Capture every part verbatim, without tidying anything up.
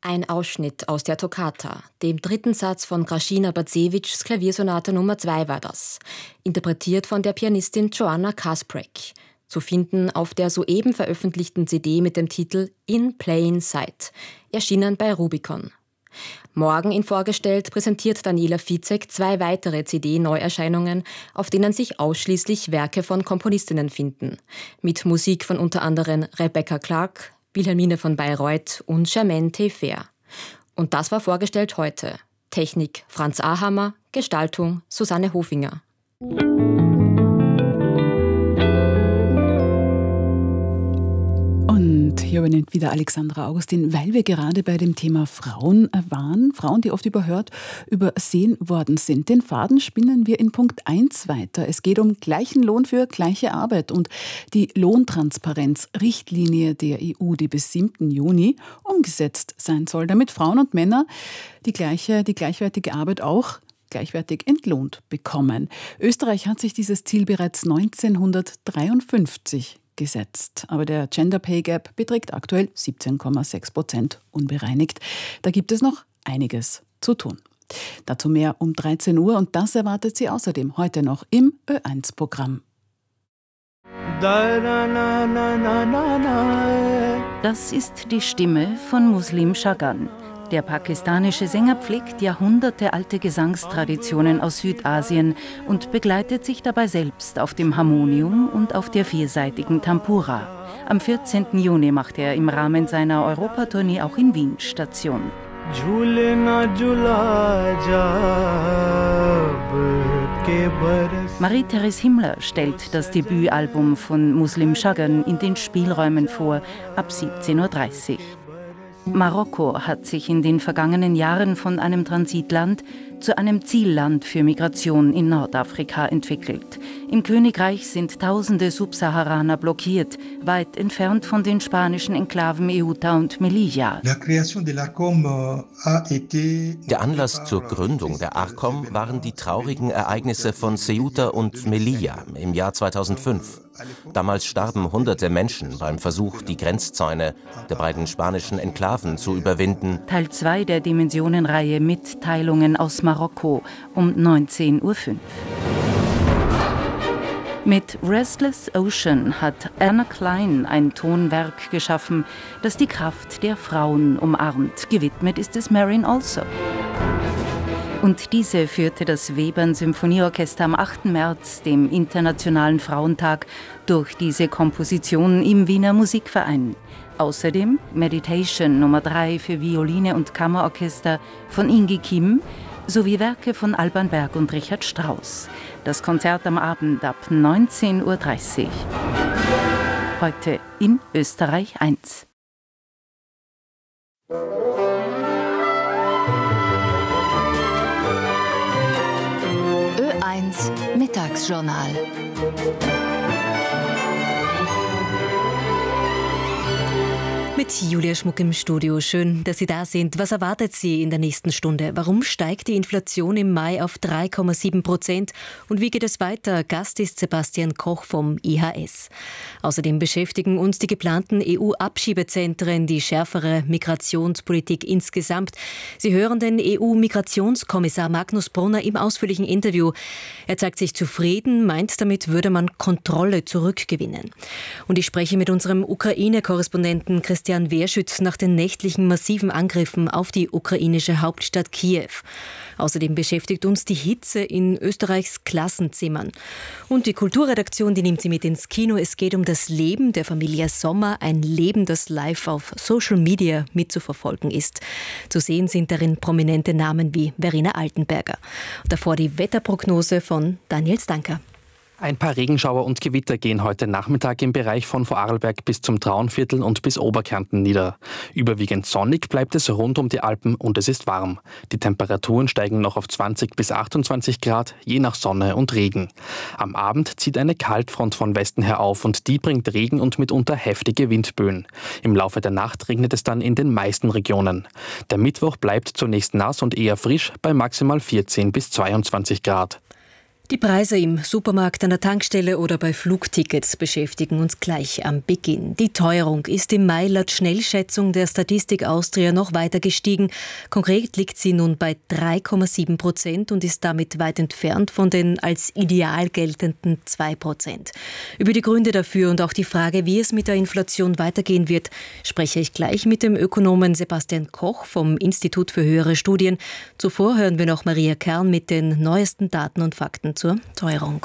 Ein Ausschnitt aus der Toccata, dem dritten Satz von Grażyna Bacewicz' Klaviersonate Nummer zwei war das, interpretiert von der Pianistin Joanna Kasprek, zu finden auf der soeben veröffentlichten C D mit dem Titel In Plain Sight, erschienen bei Rubicon. Morgen in Vorgestellt präsentiert Daniela Fizek zwei weitere C D-Neuerscheinungen, auf denen sich ausschließlich Werke von Komponistinnen finden, mit Musik von unter anderem Rebecca Clark, Wilhelmine von Bayreuth und Germaine Taillefer. Und das war Vorgestellt heute. Technik Franz Ahammer, Gestaltung Susanne Hofinger. Und hier übernimmt wieder Alexandra Augustin, weil wir gerade bei dem Thema Frauen waren. Frauen, die oft überhört, übersehen worden sind. Den Faden spinnen wir in Punkt eins weiter. Es geht um gleichen Lohn für gleiche Arbeit und die Lohntransparenz-Richtlinie der E U, die bis siebten Juni umgesetzt sein soll, damit Frauen und Männer die gleiche, die gleichwertige Arbeit auch gleichwertig entlohnt bekommen. Österreich hat sich dieses Ziel bereits neunzehnhundertdreiundfünfzig gesetzt. Aber der Gender Pay Gap beträgt aktuell siebzehn Komma sechs Prozent unbereinigt. Da gibt es noch einiges zu tun. Dazu mehr um dreizehn Uhr und das erwartet Sie außerdem heute noch im Ö eins Programm. Das ist die Stimme von Muslim Shagan. Der pakistanische Sänger pflegt jahrhundertealte Gesangstraditionen aus Südasien und begleitet sich dabei selbst auf dem Harmonium und auf der vierseitigen Tampura. Am vierzehnten Juni macht er im Rahmen seiner Europatournee auch in Wien Station. Marie-Therese Himmler stellt das Debütalbum von Muslim Shagan in den Spielräumen vor, ab siebzehn Uhr dreißig. Marokko hat sich in den vergangenen Jahren von einem Transitland zu einem Zielland für Migration in Nordafrika entwickelt. Im Königreich sind tausende Subsaharaner blockiert, weit entfernt von den spanischen Enklaven Ceuta und Melilla. Der Anlass zur Gründung der ARCOM waren die traurigen Ereignisse von Ceuta und Melilla im Jahr zweitausendfünf. Damals starben hunderte Menschen beim Versuch, die Grenzzäune der beiden spanischen Enklaven zu überwinden. Teil zwei der Dimensionenreihe Mitteilungen aus Marokko um neunzehn Uhr fünf. Mit Restless Ocean hat Anna Klein ein Tonwerk geschaffen, das die Kraft der Frauen umarmt. Gewidmet ist es Marin also. Und diese führte das Webern Symphonieorchester am achten März, dem Internationalen Frauentag, durch diese Komposition im Wiener Musikverein. Außerdem Meditation Nummer drei für Violine und Kammerorchester von Ingi Kim sowie Werke von Alban Berg und Richard Strauss. Das Konzert am Abend ab neunzehn Uhr dreißig. Heute in Österreich eins. Ö eins Mittagsjournal. Mit Julia Schmuck im Studio. Schön, dass Sie da sind. Was erwartet Sie in der nächsten Stunde? Warum steigt die Inflation im Mai auf drei Komma sieben Prozent? Und wie geht es weiter? Gast ist Sebastian Koch vom I H S. Außerdem beschäftigen uns die geplanten E U-Abschiebezentren, die schärfere Migrationspolitik insgesamt. Sie hören den E U-Migrationskommissar Magnus Brunner im ausführlichen Interview. Er zeigt sich zufrieden, meint, damit würde man Kontrolle zurückgewinnen. Und ich spreche mit unserem Ukraine-Korrespondenten Christian Wehrschütz nach den nächtlichen massiven Angriffen auf die ukrainische Hauptstadt Kiew. Außerdem beschäftigt uns die Hitze in Österreichs Klassenzimmern. Und die Kulturredaktion, die nimmt Sie mit ins Kino. Es geht um das Leben der Familie Sommer, ein Leben, das live auf Social Media mitzuverfolgen ist. Zu sehen sind darin prominente Namen wie Verena Altenberger. Davor die Wetterprognose von Daniel Stanker. Ein paar Regenschauer und Gewitter gehen heute Nachmittag im Bereich von Vorarlberg bis zum Traunviertel und bis Oberkärnten nieder. Überwiegend sonnig bleibt es rund um die Alpen und es ist warm. Die Temperaturen steigen noch auf zwanzig bis achtundzwanzig Grad, je nach Sonne und Regen. Am Abend zieht eine Kaltfront von Westen her auf und die bringt Regen und mitunter heftige Windböen. Im Laufe der Nacht regnet es dann in den meisten Regionen. Der Mittwoch bleibt zunächst nass und eher frisch bei maximal vierzehn bis zweiundzwanzig Grad. Die Preise im Supermarkt, an der Tankstelle oder bei Flugtickets beschäftigen uns gleich am Beginn. Die Teuerung ist im Mai laut Schnellschätzung der Statistik Austria noch weiter gestiegen. Konkret liegt sie nun bei drei Komma sieben Prozent und ist damit weit entfernt von den als ideal geltenden zwei Prozent. Über die Gründe dafür und auch die Frage, wie es mit der Inflation weitergehen wird, spreche ich gleich mit dem Ökonomen Sebastian Koch vom Institut für höhere Studien. Zuvor hören wir noch Maria Kern mit den neuesten Daten und Fakten zur Teuerung.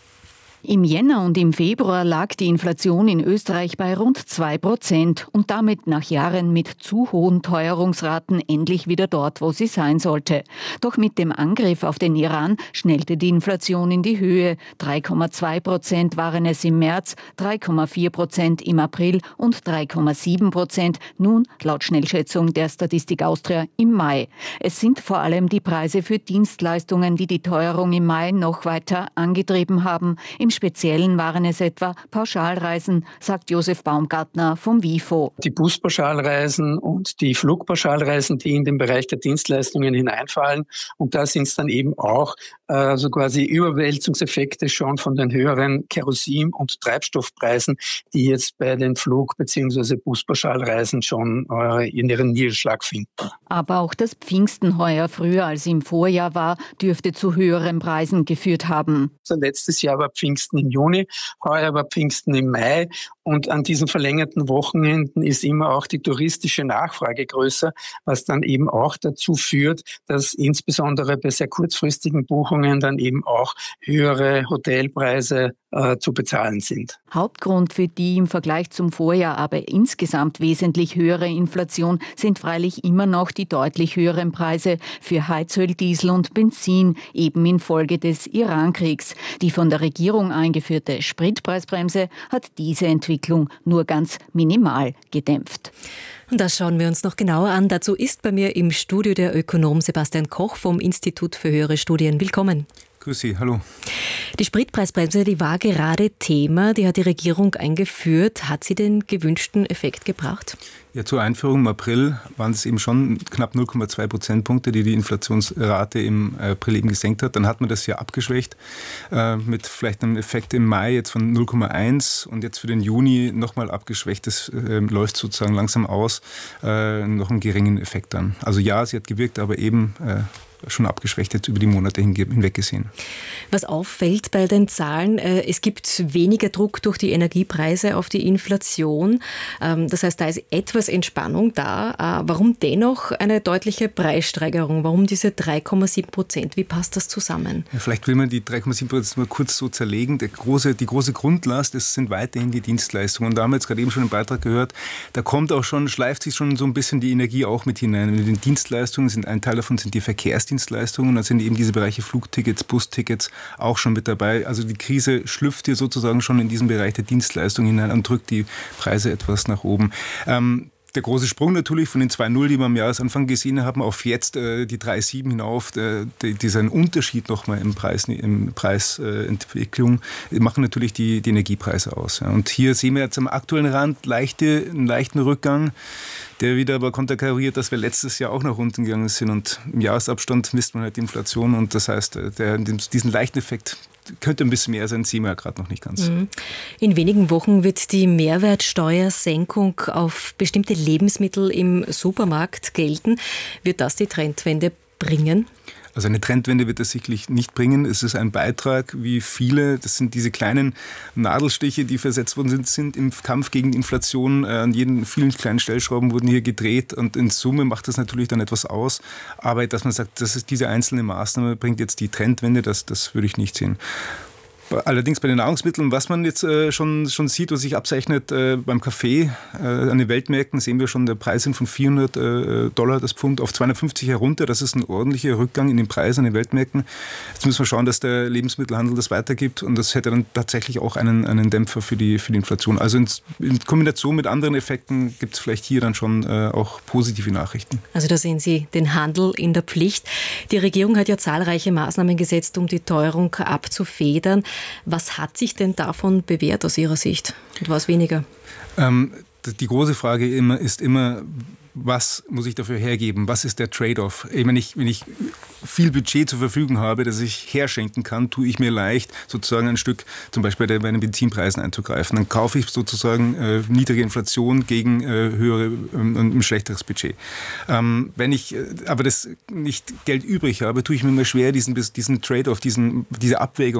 Im Jänner und im Februar lag die Inflation in Österreich bei rund zwei Prozent und damit nach Jahren mit zu hohen Teuerungsraten endlich wieder dort, wo sie sein sollte. Doch mit dem Angriff auf den Iran schnellte die Inflation in die Höhe. drei Komma zwei Prozent waren es im März, drei Komma vier Prozent im April und drei Komma sieben Prozent nun laut Schnellschätzung der Statistik Austria im Mai. Es sind vor allem die Preise für Dienstleistungen, die die Teuerung im Mai noch weiter angetrieben haben. Im Speziellen waren es etwa Pauschalreisen, sagt Josef Baumgartner vom WIFO. Die Buspauschalreisen und die Flugpauschalreisen, die in den Bereich der Dienstleistungen hineinfallen. Und da sind es dann eben auch also quasi Überwälzungseffekte schon von den höheren Kerosin- und Treibstoffpreisen, die jetzt bei den Flug- bzw. Buspauschalreisen schon äh, in ihren Niederschlag finden. Aber auch das Pfingsten heuer früher als im Vorjahr war, dürfte zu höheren Preisen geführt haben. Also letztes Jahr war Pfingsten im Juni, heuer war Pfingsten im Mai. Und an diesen verlängerten Wochenenden ist immer auch die touristische Nachfrage größer, was dann eben auch dazu führt, dass insbesondere bei sehr kurzfristigen Buchungen dann eben auch höhere Hotelpreise äh, zu bezahlen sind. Hauptgrund für die im Vergleich zum Vorjahr aber insgesamt wesentlich höhere Inflation sind freilich immer noch die deutlich höheren Preise für Heizöl, Diesel und Benzin, eben infolge des Irankriegs. Die von der Regierung eingeführte Spritpreisbremse hat diese Entwicklung nur ganz minimal gedämpft. Und das schauen wir uns noch genauer an. Dazu ist bei mir im Studio der Ökonom Sebastian Koch vom Institut für höhere Studien. Willkommen. Grüß Sie, hallo. Die Spritpreisbremse, die war gerade Thema, die hat die Regierung eingeführt. Hat sie den gewünschten Effekt gebracht? Ja, zur Einführung im April waren es eben schon knapp null Komma zwei Prozentpunkte, die die Inflationsrate im April eben gesenkt hat. Dann hat man das ja abgeschwächt äh, mit vielleicht einem Effekt im Mai jetzt von null Komma eins und jetzt für den Juni nochmal abgeschwächt. Das äh, läuft sozusagen langsam aus, äh, noch einen geringen Effekt dann. Also ja, sie hat gewirkt, aber eben äh, schon abgeschwächt jetzt über die Monate hinweg gesehen. Was auffällt bei den Zahlen, es gibt weniger Druck durch die Energiepreise auf die Inflation. Das heißt, da ist etwas Entspannung da. Warum dennoch eine deutliche Preissteigerung? Warum diese drei Komma sieben Prozent? Wie passt das zusammen? Ja, vielleicht will man die drei Komma sieben Prozent mal kurz so zerlegen. Der große, die große Grundlast, das sind weiterhin die Dienstleistungen. Und da haben wir jetzt gerade eben schon im Beitrag gehört, da kommt auch schon, schleift sich schon so ein bisschen die Energie auch mit hinein. Mit den Dienstleistungen sind ein Teil davon sind die Verkehrsdienstleistungen. Dienstleistungen, dann sind eben diese Bereiche Flugtickets, Bustickets auch schon mit dabei. Also die Krise schlüpft hier sozusagen schon in diesen Bereich der Dienstleistungen hinein und drückt die Preise etwas nach oben. Ähm, Der große Sprung natürlich von den zwei Komma null, die wir am Jahresanfang gesehen haben, auf jetzt äh, die drei Komma sieben hinauf, äh, diesen Unterschied nochmal im Preis, im Preisentwicklung, äh, machen natürlich die, die Energiepreise aus. Ja. Und hier sehen wir jetzt am aktuellen Rand leichte, einen leichten Rückgang, der wieder aber konterkariert, dass wir letztes Jahr auch nach unten gegangen sind. Und im Jahresabstand misst man halt die Inflation und das heißt, der, diesen leichten Effekt könnte ein bisschen mehr sein, sehen wir ja gerade noch nicht ganz. In wenigen Wochen wird die Mehrwertsteuersenkung auf bestimmte Lebensmittel im Supermarkt gelten. Wird das die Trendwende bringen? Also eine Trendwende wird das sicherlich nicht bringen. Es ist ein Beitrag, wie viele, das sind diese kleinen Nadelstiche, die versetzt worden sind, sind im Kampf gegen die Inflation. An jeden, vielen kleinen Stellschrauben wurden hier gedreht und in Summe macht das natürlich dann etwas aus. Aber dass man sagt, das ist diese einzelne Maßnahme bringt jetzt die Trendwende, das, das würde ich nicht sehen. Allerdings bei den Nahrungsmitteln, was man jetzt äh, schon, schon sieht, was sich abzeichnet äh, beim Kaffee äh, an den Weltmärkten, sehen wir schon, der Preis sind von vierhundert äh, Dollar das Pfund auf zweihundertfünfzig herunter. Das ist ein ordentlicher Rückgang in den Preisen an den Weltmärkten. Jetzt müssen wir schauen, dass der Lebensmittelhandel das weitergibt und das hätte dann tatsächlich auch einen, einen Dämpfer für die, für die Inflation. Also in, in Kombination mit anderen Effekten gibt es vielleicht hier dann schon äh, auch positive Nachrichten. Also da sehen Sie den Handel in der Pflicht. Die Regierung hat ja zahlreiche Maßnahmen gesetzt, um die Teuerung abzufedern. Was hat sich denn davon bewährt aus Ihrer Sicht und was weniger? Ähm, die große Frage immer ist immer, was muss ich dafür hergeben? Was ist der Trade-off? Ich meine, ich, wenn ich viel Budget zur Verfügung habe, das ich herschenken kann, tue ich mir leicht, sozusagen ein Stück zum Beispiel bei den Benzinpreisen einzugreifen. Dann kaufe ich sozusagen äh, niedrige Inflation gegen äh, höhere und ähm, ein schlechteres Budget. Ähm, wenn ich äh, aber das nicht Geld übrig habe, tue ich mir immer schwer, diesen, diesen Trade-off, diesen, diese Abwägung